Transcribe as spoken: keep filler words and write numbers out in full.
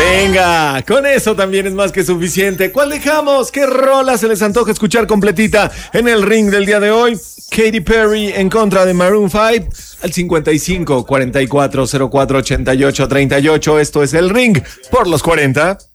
Venga, con eso también es más que suficiente. ¿Cuál dejamos? ¿Qué rola se les antoja escuchar completita en el ring del día de hoy? Katy Perry en contra de Maroon cinco al cincuenta y cinco, cuarenta y cuatro, cero cuatro, ochenta y ocho, treinta y ocho. Esto es el ring por los cuarenta.